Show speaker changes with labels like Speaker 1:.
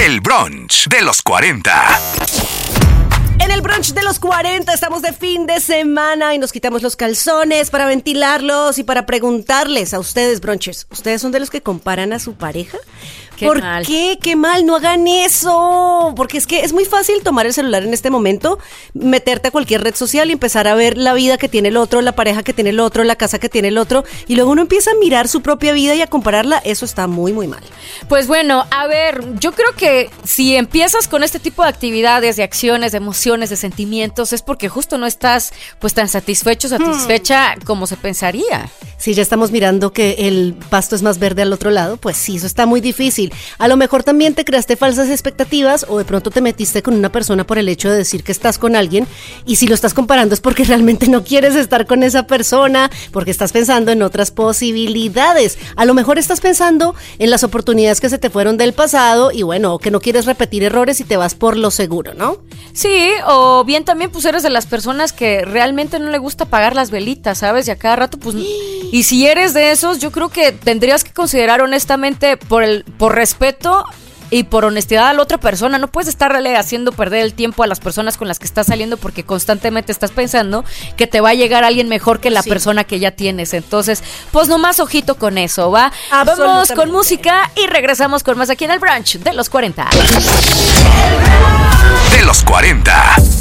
Speaker 1: El brunch de los 40.
Speaker 2: En el brunch de los 40 estamos de fin de semana y nos quitamos los calzones para ventilarlos y para preguntarles a ustedes, brunchers, ¿ustedes son de los que comparan a su pareja? ¿Por qué? ¡Qué mal! ¡No hagan eso! Porque es que es muy fácil tomar el celular en este momento, meterte a cualquier red social y empezar a ver la vida que tiene el otro, la pareja que tiene el otro, la casa que tiene el otro, y luego uno empieza a mirar su propia vida y a compararla. Eso está muy, muy mal.
Speaker 3: Pues bueno, a ver, yo creo que si empiezas con este tipo de actividades, de acciones, de emociones, de sentimientos, es porque justo no estás pues tan satisfecha como se pensaría.
Speaker 2: Si ya estamos mirando que el pasto es más verde al otro lado, pues sí, eso está muy difícil. A lo mejor también te creaste falsas expectativas o de pronto te metiste con una persona por el hecho de decir que estás con alguien, y si lo estás comparando es porque realmente no quieres estar con esa persona, porque estás pensando en otras posibilidades. A lo mejor estás pensando en las oportunidades que se te fueron del pasado y bueno, que no quieres repetir errores y te vas por lo seguro, ¿no?
Speaker 3: Sí, o bien también pues eres de las personas que realmente no le gusta apagar las velitas, ¿sabes? Y a cada rato pues... Y si eres de esos, yo creo que tendrías que considerar honestamente por respeto y por honestidad a la otra persona. No puedes estarle haciendo perder el tiempo a las personas con las que estás saliendo porque constantemente estás pensando que te va a llegar alguien mejor que la persona que ya tienes. Entonces, pues nomás ojito con eso, ¿va? Vamos con música y regresamos con más aquí en el brunch de los 40.
Speaker 1: De los 40.